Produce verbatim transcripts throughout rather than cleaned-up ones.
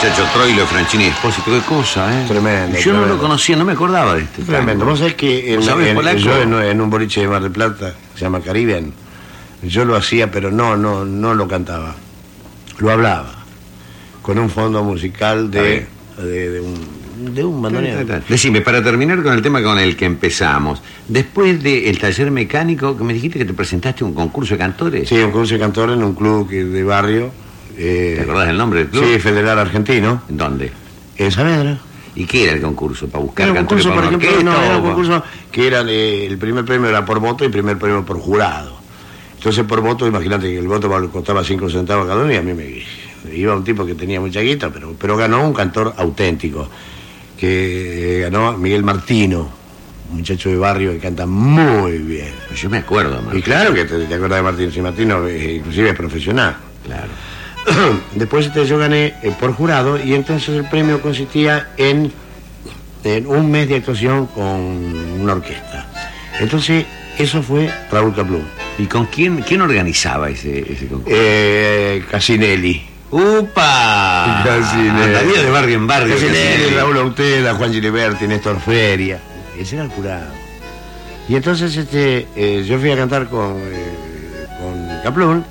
muchacho Troilo, Franchini Espósito, qué cosa, ¿eh? Tremendo. Yo tremendo. no lo conocía, no me acordaba de este. Tremendo. Vos sabés que en, ¿Sabés, en- polaco? yo en, en un boliche de Mar del Plata, se llama Caribbean, yo lo hacía, pero no, no, no lo cantaba. Lo hablaba. Con un fondo musical de, de, de un, de un bandoneón. Decime, para terminar con el tema con el que empezamos, después del taller mecánico, que me dijiste que te presentaste a un concurso de cantores. Sí, un curso de cantor en un club que- de barrio. eh, ¿Te acordás del nombre del club? Sí, Federal Argentino. ¿En dónde? En Saavedra. ¿Y qué era el concurso? ¿Para buscar Era un cantores concurso, para por una ejemplo, no, orquesta era o un pa- concurso que era, eh, el primer premio era por voto y el primer premio por jurado. Entonces por voto, imagínate que el voto costaba cinco centavos cada uno y a mí me iba un tipo que tenía mucha guita, pero, pero ganó un cantor auténtico, que eh, ganó Miguel Martino, un muchacho de barrio que canta muy bien. Yo me acuerdo, man. Y claro que te, te acuerdas de Martino, si Martino eh, inclusive es profesional. Claro. Después este, yo gané eh, por jurado y entonces el premio consistía en, en un mes de actuación con una orquesta. Entonces eso fue Raúl Caplún. ¿Y con quién, quién organizaba ese, ese concurso? Eh, Casinelli. ¡Upa! Casinelli. Andaría de barrio en barrio. Casinelli, Casinelli. Raúl Autela, Juan Giliberti, Néstor Feria. Ese era el jurado. Y entonces este, eh, yo fui a cantar con, eh, con Caplún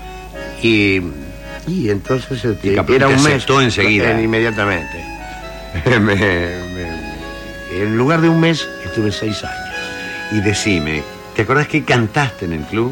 y, y entonces este, Y Caplún era te un mes. aceptó enseguida. eh, inmediatamente. Me- me- en lugar de un mes estuve seis años. Y decime, ¿te acordás que cantaste en el club?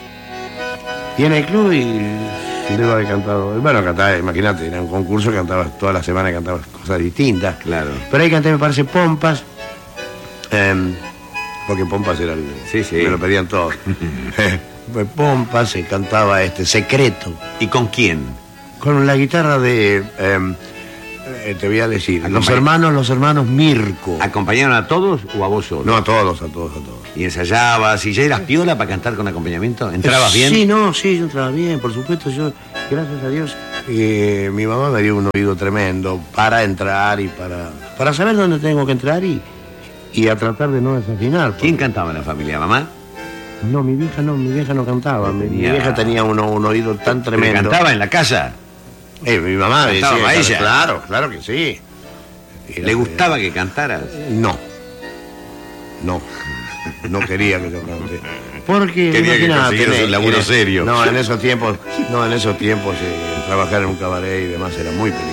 Y en el club y debo haber cantado. Bueno, cantaba, imagínate, era un concurso, cantaba toda la semana, cantaba cosas distintas. Claro. Pero ahí canté, me parece, Pompas. em, porque Pompas era el. Sí, sí. Me lo pedían todos. Pues Pompas, se cantaba este Secreto. ¿Y con quién? Con la guitarra de. em, eh, te voy a decir. Los Acompañ- hermanos, los hermanos Mirko. ¿Acompañaron a todos o a vos solo? No, a todos, a todos, a todos. ¿Y ensayabas? ¿Y ya eras piola para cantar con acompañamiento? ¿Entrabas bien? Sí, no, sí, yo entraba bien, por supuesto. Yo, gracias a Dios, eh, mi mamá me dio un oído tremendo para entrar y para, para saber dónde tengo que entrar y, y a tratar de no desafinar. ¿Quién cantaba en la familia, mamá? No, mi vieja no, mi vieja no cantaba. Mi, mi Tenía- vieja tenía un, un oído tan ¿Pero tremendo. cantaba en la casa? Eh, mi mamá ¿Cantaba decía, para ella? claro, claro que sí. Era- ¿Le gustaba que cantaras? No. No. No quería que yo cante. Porque Quería que imagínate, consiguieras en- un laburo en- serio. No, en esos tiempos, no, en esos tiempos eh, trabajar en un cabaret y demás era muy peligroso.